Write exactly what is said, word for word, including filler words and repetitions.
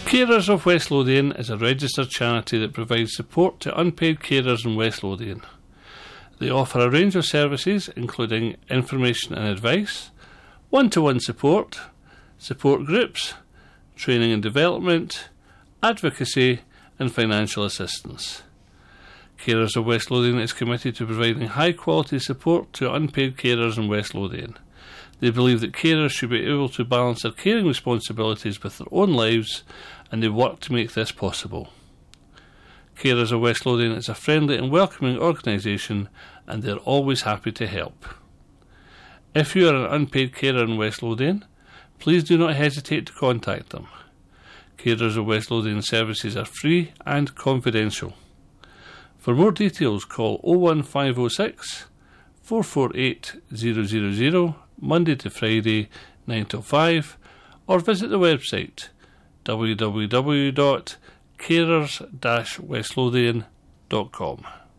Carers of West Lothian is a registered charity that provides support to unpaid carers in West Lothian. They offer a range of services including information and advice, one-to-one support, support groups, training and development, advocacy and financial assistance. Carers of West Lothian is committed to providing high-quality support to unpaid carers in West Lothian. They believe that carers should be able to balance their caring responsibilities with their own lives, and they work to make this possible. Carers of West Lothian is a friendly and welcoming organisation, and they are always happy to help. If you are an unpaid carer in West Lothian, please do not hesitate to contact them. Carers of West Lothian services are free and confidential. For more details, call oh one five oh six, four four eight, zero zero zero, Monday to Friday, nine till five, or visit the website w w w dot carers dash west lothian dot com.